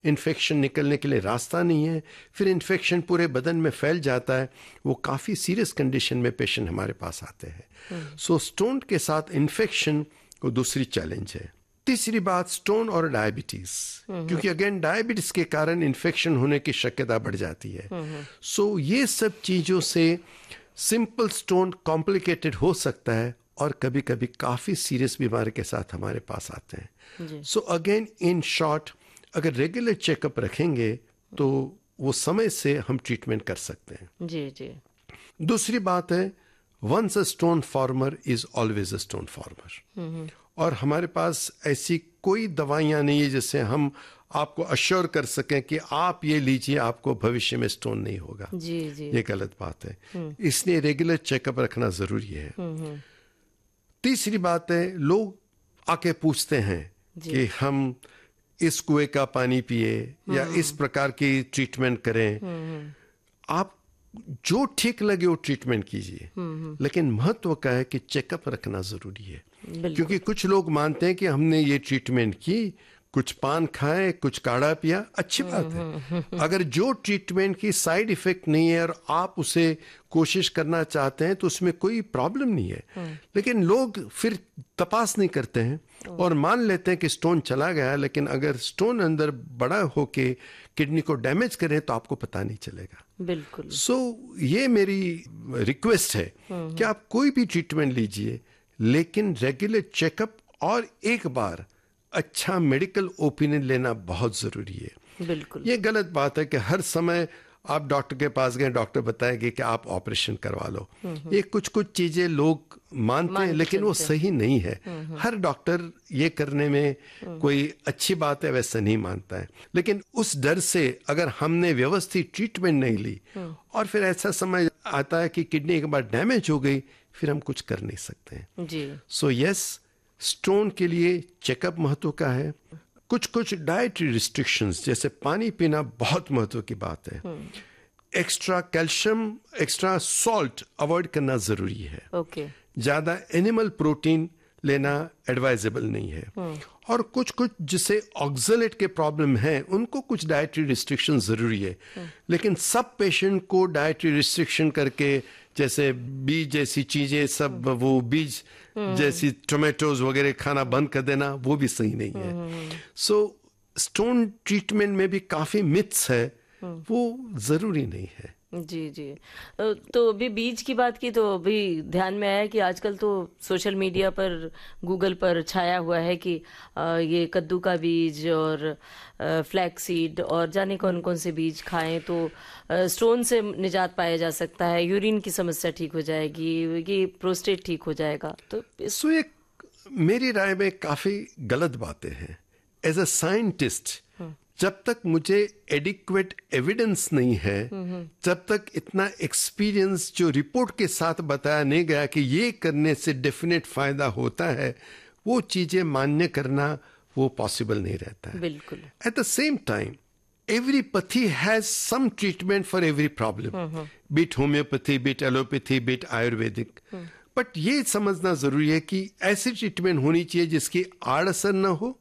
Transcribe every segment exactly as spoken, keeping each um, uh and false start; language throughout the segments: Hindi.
इन्फेक्शन निकलने के लिए रास्ता नहीं है, फिर इन्फेक्शन पूरे बदन में फैल जाता है, वो काफ़ी सीरियस कंडीशन में पेशेंट हमारे पास आते हैं। सो स्टोन के साथ इन्फेक्शन को दूसरी चैलेंज है। तीसरी बात स्टोन और डायबिटीज, क्योंकि अगेन डायबिटीज के कारण इन्फेक्शन होने की शक्यता बढ़ जाती है। सो so, ये सब चीज़ों से सिंपल स्टोन कॉम्प्लिकेटेड हो सकता है और कभी कभी काफ़ी सीरियस बीमारी के साथ हमारे पास आते हैं। सो अगेन इन शॉर्ट, अगर रेगुलर चेकअप रखेंगे तो वो समय से हम ट्रीटमेंट कर सकते हैं। जी जी। दूसरी बात है, once a stone farmer is always a stone farmer. और हमारे पास ऐसी कोई दवाइयाँ नहीं है जिससे हम आपको अश्योर कर सकें कि आप ये लीजिए, आपको भविष्य में स्टोन नहीं होगा। जी जी। ये गलत बात है, इसलिए रेगुलर चेकअप रखना जरूरी है। तीसरी बात है, लोग आके पूछते हैं कि हम इस कुएं का पानी पिए या इस प्रकार की ट्रीटमेंट करें। आप जो ठीक लगे वो ट्रीटमेंट कीजिए, लेकिन महत्व का है कि चेकअप रखना जरूरी है। क्योंकि कुछ लोग मानते हैं कि हमने ये ट्रीटमेंट की, कुछ पान खाए, कुछ काढ़ा पिया, अच्छी बात है। अगर जो ट्रीटमेंट की साइड इफेक्ट नहीं है और आप उसे कोशिश करना चाहते हैं तो उसमें कोई प्रॉब्लम नहीं है। लेकिन लोग फिर तपास नहीं करते हैं और मान लेते हैं कि स्टोन चला गया, लेकिन अगर स्टोन अंदर बड़ा होके किडनी को डैमेज करे तो आपको पता नहीं चलेगा। बिल्कुल। सो so, ये मेरी रिक्वेस्ट है कि आप कोई भी ट्रीटमेंट लीजिए, लेकिन रेगुलर चेकअप और एक बार अच्छा मेडिकल ओपिनियन लेना बहुत जरूरी है। बिल्कुल। ये गलत बात है कि हर समय आप डॉक्टर के पास गए, डॉक्टर बताएंगे कि आप ऑपरेशन करवा लो। ये कुछ कुछ चीजें लोग मानते मान हैं, लेकिन वो सही नहीं है। हर डॉक्टर ये करने में कोई अच्छी बात है वैसा नहीं मानता है। लेकिन उस डर से अगर हमने व्यवस्थित ट्रीटमेंट नहीं ली और फिर ऐसा समय आता है कि किडनी एक बार डैमेज हो गई, फिर हम कुछ कर नहीं सकते हैं। जी। सो यस, स्टोन के लिए चेकअप महत्व का है। कुछ कुछ डाइटरी रिस्ट्रिक्शंस, जैसे पानी पीना बहुत महत्व की बात है। Extra calcium, extra salt avoid करना जरूरी है। ओके। ज्यादा एनिमल प्रोटीन लेना एडवाइजेबल नहीं है। और कुछ कुछ जिसे ऑक्सलेट के प्रॉब्लम है उनको कुछ डाइटरी रिस्ट्रिक्शन जरूरी है। लेकिन सब पेशेंट को डाइटरी रिस्ट्रिक्शन करके, जैसे बीज जैसी चीजें, सब वो बीज जैसी टोमेटोज वगैरह खाना बंद कर देना, वो भी सही नहीं है। सो स्टोन ट्रीटमेंट में भी काफी मिथ्स है, वो जरूरी नहीं है। जी जी। तो अभी बीज की बात की तो अभी ध्यान में आया कि आजकल तो सोशल मीडिया पर, गूगल पर छाया हुआ है कि ये कद्दू का बीज और फ्लैक्स सीड और जाने कौन कौन से बीज खाएं तो स्टोन से निजात पाया जा सकता है, यूरिन की समस्या ठीक हो जाएगी, ये प्रोस्टेट ठीक हो जाएगा। तो सो so, एक मेरी राय में काफी गलत बातें हैं। एज अ साइंटिस्ट, जब तक मुझे एडिक्वेट एविडेंस नहीं है, जब तक इतना एक्सपीरियंस जो रिपोर्ट के साथ बताया नहीं गया कि ये करने से डेफिनेट फायदा होता है, वो चीजें मान्य करना वो पॉसिबल नहीं रहता है। बिल्कुल। At the same time, every pathy has some treatment for every problem, beat homeopathy, beat allopathy, beat Ayurvedic. But ये समझना जरूरी है कि ऐसी ट्रीटमेंट होनी चाहिए जिसकी आड़ असर ना हो।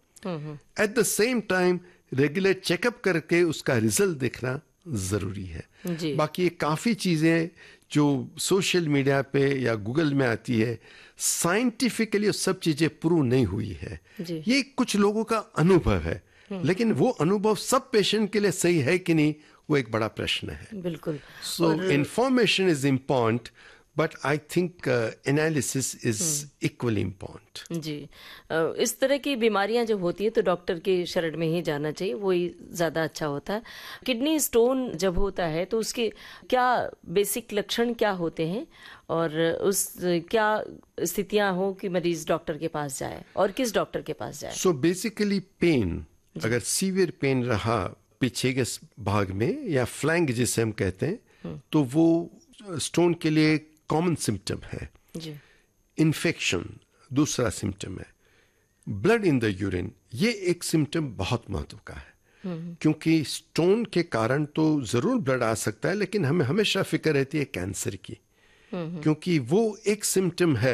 At the same time regular checkup करके उसका रिजल्ट देखना जरूरी है। जी। बाकी ये काफी चीजें जो सोशल मीडिया पे या गूगल में आती है, साइंटिफिकली सब चीजें प्रूव नहीं हुई है। जी। ये कुछ लोगों का अनुभव है, लेकिन वो अनुभव सब पेशेंट के लिए सही है कि नहीं, वो एक बड़ा प्रश्न है। बिल्कुल। सो information is important, but I think analysis is equally important. जी। इस तरह की बीमारियां जब होती है तो डॉक्टर की शरण में ही जाना चाहिए, वही ज्यादा अच्छा होता है। किडनी स्टोन जब होता है तो उसके क्या बेसिक लक्षण क्या होते हैं और उस क्या स्थितियां हो कि मरीज डॉक्टर के पास जाए और किस डॉक्टर के पास जाए? सो बेसिकली पेन, अगर सीवियर पेन रहा पीछे के भाग में या फ्लैंक जिसे हम कहते हैं, तो वो स्टोन के लिए कॉमन सिम्टम है। जी। इन्फेक्शन दूसरा सिम्टम है। ब्लड इन द यूरिन, ये एक सिम्टम बहुत महत्व का है, क्योंकि स्टोन के कारण तो जरूर ब्लड आ सकता है, लेकिन हमें हमेशा फिक्र रहती है कैंसर की, क्योंकि वो एक सिम्टम है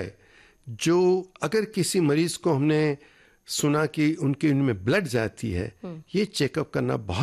जो अगर किसी मरीज को हमने सुना कि उनके उनमें ब्लड जाती है, ये चेकअप करना बहुत